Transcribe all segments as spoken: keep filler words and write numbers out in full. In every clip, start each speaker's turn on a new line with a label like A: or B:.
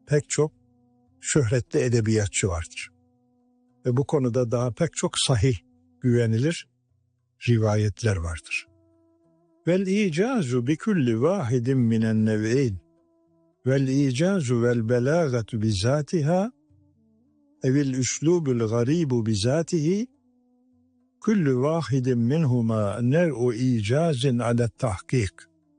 A: pek çok şöhretli edebiyatçı vardır. Ve bu konuda daha pek çok sahih, güvenilir rivayetler vardır. Vel icazu bi kulli vahidin minen nev'in vel icazu vel belagatu bizatiha evil üslubul garibu bizatihi kullu vahidin minhuma nev'u icazin ala tahkik.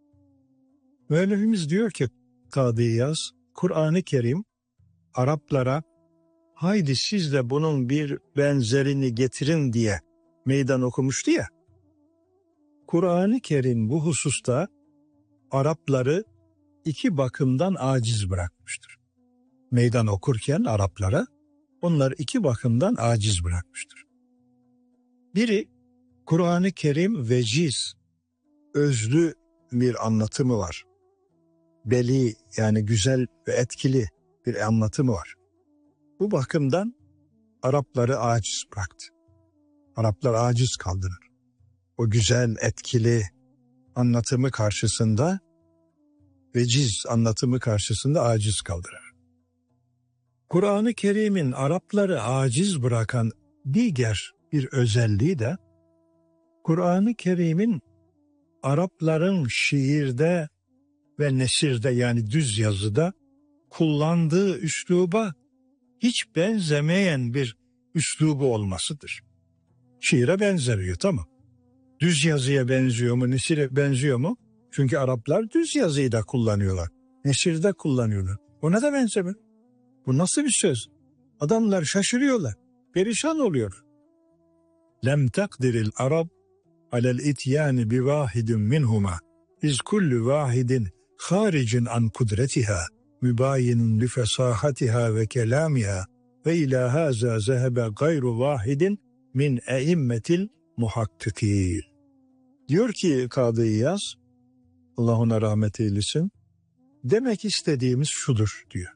A: Müellifimiz diyor ki Kadı İyaz, Kur'an-ı Kerim Araplara haydi siz de bunun bir benzerini getirin diye meydan okumuştu ya. Kur'an-ı Kerim bu hususta Arapları iki bakımdan aciz bırakmıştır. Meydan okurken Araplara onlar iki bakımdan aciz bırakmıştır. Biri, Kur'an-ı Kerim veciz, özlü bir anlatımı var. Beli, yani güzel ve etkili bir anlatımı var. Bu bakımdan Arapları aciz bıraktı. Araplar aciz kaldılar. O güzel, etkili anlatımı karşısında, veciz anlatımı karşısında aciz kaldılar. Kur'an-ı Kerim'in Arapları aciz bırakan diğer bir özelliği de, Kur'an-ı Kerim'in Arapların şiirde ve nesirde, yani düz yazıda kullandığı üsluba hiç benzemeyen bir üslubu olmasıdır. Şiire benzemiyor, tamam. Düz yazıya benziyor mu, nesire benziyor mu? Çünkü Araplar düz yazıyı da kullanıyorlar. Nesirde kullanıyorlar. Ona da benzemiyor. Bu nasıl bir söz? Adamlar şaşırıyorlar. Perişan oluyor. Lem takdiril Arab alel ityani bi vahidin minhuma iz kullu vahidin haricin an kudretiha mübayinun li fesahatiha ve kelamiha ve ila haza zehebe gayru vahidin min eimmetil muhakkikin. Diyor ki Kadı İyaz, Allah ona rahmet eylesin, demek istediğimiz şudur diyor.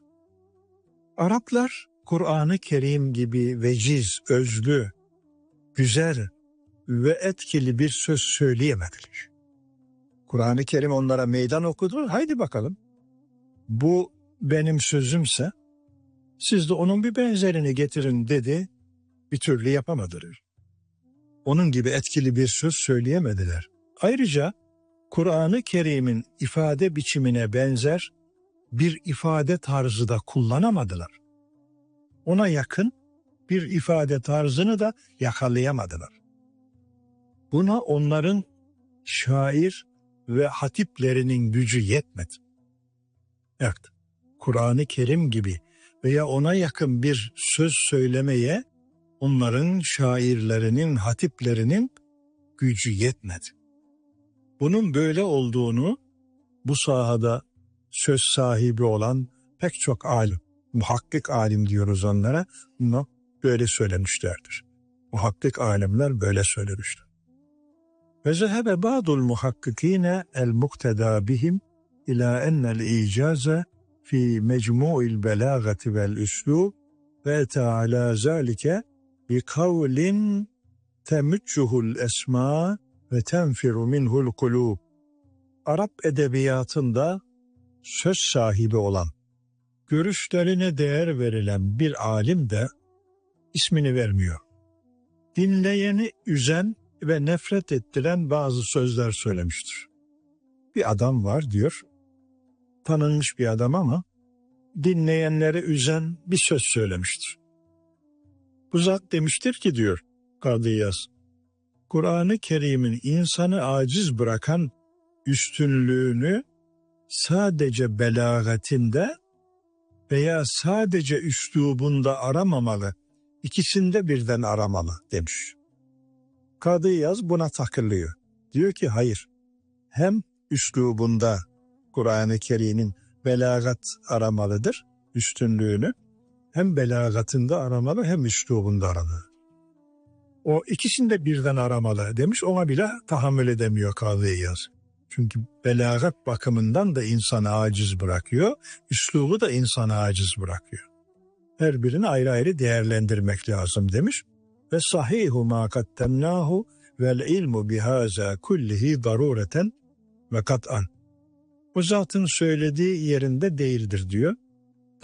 A: Araplar Kur'an-ı Kerim gibi veciz, özlü, güzel ve etkili bir söz söyleyemediler. Kur'an-ı Kerim onlara meydan okudu. Haydi bakalım. Bu benim sözümse siz de onun bir benzerini getirin dedi. Bir türlü yapamadılar. Onun gibi etkili bir söz söyleyemediler. Ayrıca Kur'an-ı Kerim'in ifade biçimine benzer bir ifade tarzı da kullanamadılar. Ona yakın bir ifade tarzını da yakalayamadılar. Buna onların şair ve hatiplerinin gücü yetmedi. Evet, Kur'an-ı Kerim gibi veya ona yakın bir söz söylemeye onların şairlerinin, hatiplerinin gücü yetmedi. Bunun böyle olduğunu bu sahada söz sahibi olan pek çok alim, muhakkik alim diyoruz onlara, bunu böyle söylemişlerdir. Muhakkik alimler böyle söylemişler. Ve zehebe ba'dul muhakkikine el mukteda bihim ila ennel icaze fi mecmu'il belagati vel üslub ve teala zalike bi kavlin temüccuhul esma ve tenfiru minhul kulub. Arap edebiyatında söz sahibi olan, görüşlerine değer verilen bir alim de ismini vermiyor. Dinleyeni üzen ve nefret ettiren bazı sözler söylemiştir. Bir adam var diyor, tanınmış bir adam ama dinleyenleri üzen bir söz söylemiştir. Bu zat demiştir ki diyor Kadı İyaz, Kur'an-ı Kerim'in insanı aciz bırakan üstünlüğünü sadece belagatinde veya sadece üslubunda aramamalı, ikisinde birden aramalı demiş. Kadı İyaz buna takılıyor. Diyor ki hayır, hem üslubunda Kur'an-ı Kerim'in belagat aramalıdır, üstünlüğünü, hem belagatında aramalı hem üslubunda aramalı. O ikisinde birden aramalı demiş, ona bile tahammül edemiyor Kadı İyaz. Çünkü belagat bakımından da insanı aciz bırakıyor, üslubu da insanı aciz bırakıyor. Her birini ayrı ayrı değerlendirmek lazım demiş. Ve sahihu ma kattemnahu vel ilmu bihaza kullihi darureten ve kat'an. Bu zatın söylediği yerinde değildir diyor.